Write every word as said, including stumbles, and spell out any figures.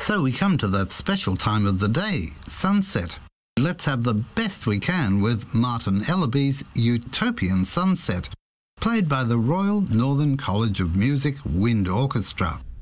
So we come to that special time of the day, sunset. Let's have the best we can with Martin Ellaby's Utopian Sunset, played by the Royal Northern College of Music Wind Orchestra.